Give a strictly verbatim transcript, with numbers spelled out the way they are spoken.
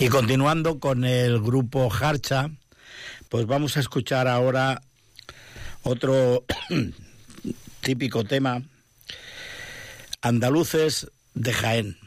Y continuando con el grupo Jarcha, pues vamos a escuchar ahora otro típico tema, Andaluces de Jaén.